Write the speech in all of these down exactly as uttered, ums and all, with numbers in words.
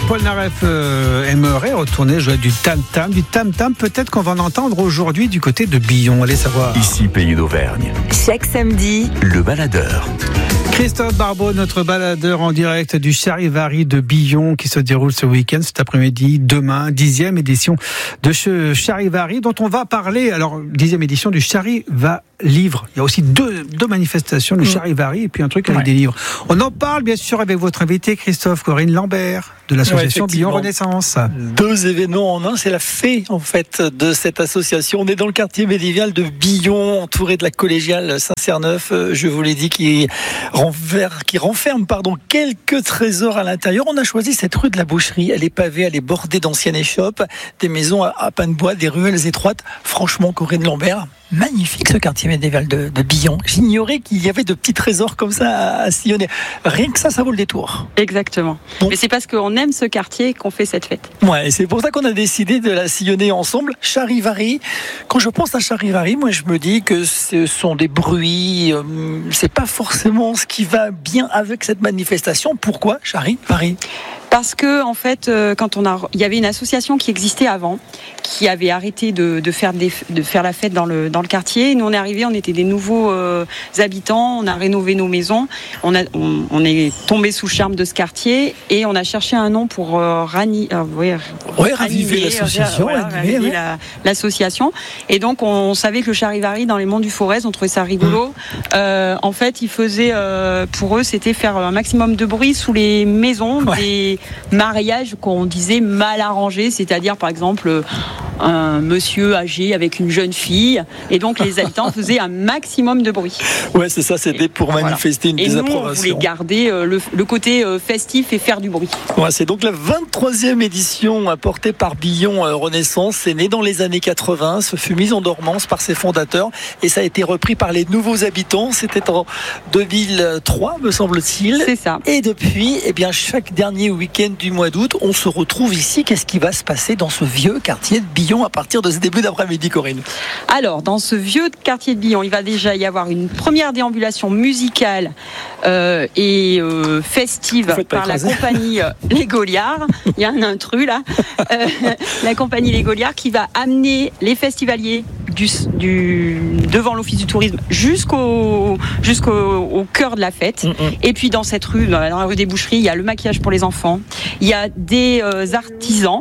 Polnareff euh, aimerait retourner jouer du tam-tam. Du tam-tam, peut-être qu'on va en entendre aujourd'hui du côté de Billon. Allez savoir. Ici, Pays d'Auvergne. Chaque samedi, le baladeur. Christophe Barbeau, notre baladeur en direct du Charivari de Billon qui se déroule ce week-end, cet après-midi, demain, dixième édition de ce Charivari dont on va parler. Alors, dixième édition du Charivari livre. Il y a aussi deux, deux manifestations, le Charivari et puis un truc avec ouais. des livres. On en parle bien sûr avec votre invité Christophe, Corinne Lambert de l'association ouais, Billon Renaissance. Deux événements en un, c'est la fée en fait de cette association. On est dans le quartier médiéval de Billon, entouré de la collégiale Saint-Cerneuf, je vous l'ai dit, qui renferme, qui renferme pardon, quelques trésors à l'intérieur. On a choisi cette rue de la Boucherie. Elle est pavée, elle est bordée d'anciennes échoppes, des maisons à, à pain de bois, des ruelles étroites. Franchement, Corinne Lambert, magnifique ce quartier médiéval de, de Billon. J'ignorais qu'il y avait de petits trésors comme ça à, à sillonner. Rien que ça, ça vaut le détour. Exactement. Bon. Mais c'est parce qu'on aime ce quartier qu'on fait cette fête. Ouais, et c'est pour ça qu'on a décidé de la sillonner ensemble. Charivari. Quand je pense à Charivari, moi je me dis que ce sont des bruits. Euh, c'est pas forcément ce qui va bien avec cette manifestation. Pourquoi Charivari ? Parce que en fait, euh, quand on a, il y avait une association qui existait avant, qui avait arrêté de, de faire des, de faire la fête dans le dans le quartier. Nous on est arrivés, on était des nouveaux euh, habitants, on a rénové nos maisons, on a, on, on est tombé sous le charme de ce quartier et on a cherché un nom pour euh, rani, euh, ouais, ouais, raviver l'association, voilà, raviver ouais. la, l'association. Et donc on savait que le Charivari dans les monts du Forez, on trouvait ça rigolo. Mmh. Euh, en fait, ils faisaient, euh, pour eux, c'était faire un maximum de bruit sous les maisons ouais. des mariage qu'on disait mal arrangé, c'est-à-dire par exemple un monsieur âgé avec une jeune fille, et donc les habitants faisaient un maximum de bruit. Ouais, c'est ça, c'était pour voilà. manifester une et désapprobation. Et nous, on voulait garder le, le côté festif et faire du bruit. Ouais, c'est donc la vingt-troisième édition portée par Billon Renaissance. C'est né dans les années quatre-vingts, ce fut mis en dormance par ses fondateurs et ça a été repris par les nouveaux habitants. C'était en deux mille trois, me semble-t-il. C'est ça. Et depuis, eh bien, chaque dernier week-end du mois d'août, on se retrouve ici. Qu'est-ce qui va se passer dans ce vieux quartier de Billon à partir de ce début d'après-midi, Corinne ? Alors, dans ce vieux quartier de Billon, il va déjà y avoir une première déambulation musicale euh, et euh, festive par la compagnie euh, Les Gauliards. Il y a un intrus là. Euh, la compagnie Les Gauliards qui va amener les festivaliers du, du, devant l'office du tourisme jusqu'au, jusqu'au au cœur de la fête. Mm-hmm. Et puis dans cette rue, dans la rue des Boucheries, il y a le maquillage pour les enfants. Il y a des euh, artisans.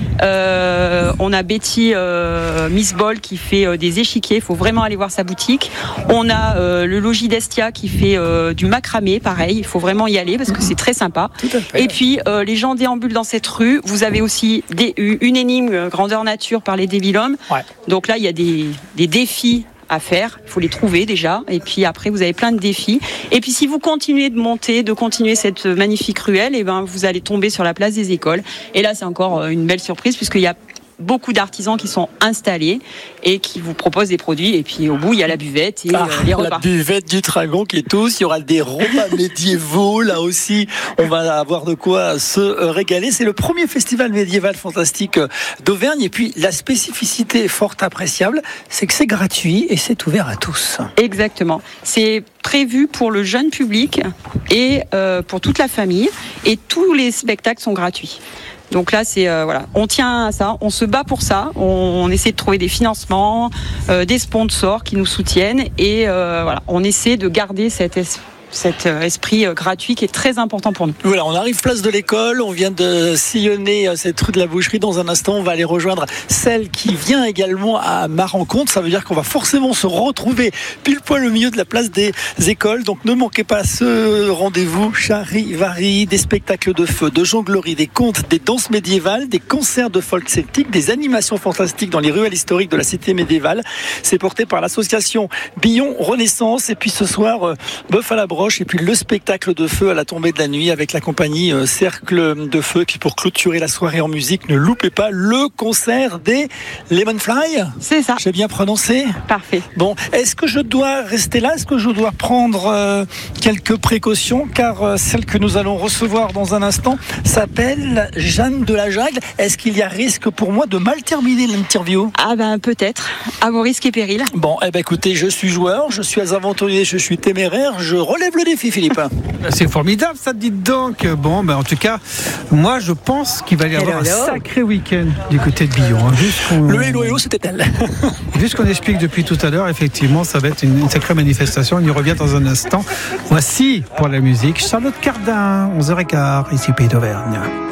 Euh, on a Betty euh, Miss Ball qui fait euh, des échiquiers. Il faut vraiment aller voir sa boutique. On a euh, le logis d'Estia qui fait euh, du macramé. Pareil, il faut vraiment y aller parce que c'est très sympa. Et puis euh, les gens déambulent dans cette rue. Vous avez aussi des, une énigme grandeur nature par les Dévilhomme. Ouais. Donc là, il y a des, des défis à faire, il faut les trouver déjà, et puis après vous avez plein de défis, et puis si vous continuez de monter, de continuer cette magnifique ruelle, et ben vous allez tomber sur la place des écoles, et là c'est encore une belle surprise puisqu'il y a beaucoup d'artisans qui sont installés et qui vous proposent des produits, et puis au bout il y a la buvette et ah, les repas. La buvette du Dragon qui est tous, il y aura des repas médiévaux, là aussi on va avoir de quoi se régaler. C'est le premier festival médiéval fantastique d'Auvergne, et puis la spécificité forte appréciable, c'est que c'est gratuit et c'est ouvert à tous. Exactement, c'est prévu pour le jeune public et euh, pour toute la famille, et tous les spectacles sont gratuits. Donc là, c'est euh, voilà, on tient à ça, on se bat pour ça, on, on essaie de trouver des financements, euh, des sponsors qui nous soutiennent, et euh, voilà, on essaie de garder cette esprit. cet esprit gratuit qui est très important pour nous. Voilà, on arrive place de l'école, on vient de sillonner cette rue de la Boucherie. Dans un instant, on va aller rejoindre celle qui vient également à ma rencontre. Ça veut dire qu'on va forcément se retrouver pile poil au milieu de la place des écoles. Donc ne manquez pas ce rendez-vous. Charivari, des spectacles de feu, de jonglerie, des contes, des danses médiévales, des concerts de folk celtique, des animations fantastiques dans les ruelles historiques de la cité médiévale. C'est porté par l'association Billon Renaissance. Et puis ce soir, euh, bœuf à la broche, et puis le spectacle de feu à la tombée de la nuit avec la compagnie euh, Cercle de Feu. Et puis pour clôturer la soirée en musique, ne loupez pas le concert des Lemonfly. C'est ça. J'ai bien prononcé ? Parfait. Bon, est-ce que je dois rester là ? Est-ce que je dois prendre euh, quelques précautions ? Car euh, celle que nous allons recevoir dans un instant s'appelle Jeanne de la Jagle. Est-ce qu'il y a risque pour moi de mal terminer l'interview ? Ah ben peut-être, à vos risques et périls. Bon, eh ben écoutez, je suis joueur, je suis aventurier, je suis téméraire, je relève relève le défi, Philippe. C'est formidable, ça, dites donc. Bon, ben, en tout cas, moi, je pense qu'il va y avoir hello, hello. un sacré week-end du côté de Billon. Hein. Le hello, hello, c'était elle. Vu ce qu'on explique depuis tout à l'heure, effectivement, ça va être une, une sacrée manifestation. On y revient dans un instant. Voici, pour la musique, Charlotte Cardin, onze heures quinze, ici Pays d'Auvergne.